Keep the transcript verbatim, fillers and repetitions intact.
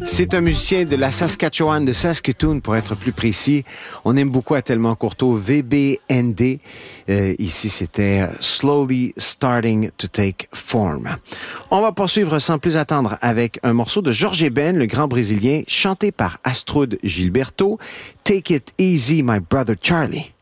C'est un musicien de la Saskatchewan, de Saskatoon pour être plus précis. On aime beaucoup Atellement Courteau, V B N D. Euh, ici, c'était Slowly Starting to Take Form. On va poursuivre sans plus attendre avec un morceau de Jorge Ben, le grand Brésilien, chanté par Astrud Gilberto. Take it easy, my brother Charlie.